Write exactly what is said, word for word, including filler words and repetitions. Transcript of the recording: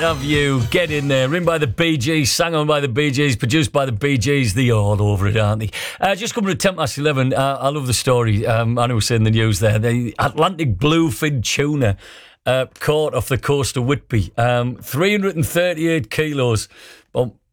Have you get in there, written by the Bee Gees, sang on by the Bee Gees, produced by the Bee Gees. They're all over it, aren't they? Uh, just coming to ten past eleven. Uh, I love the story. Um, I know we're seeing the news there. The Atlantic bluefin tuna uh, caught off the coast of Whitby, um, three hundred thirty-eight kilos. Well,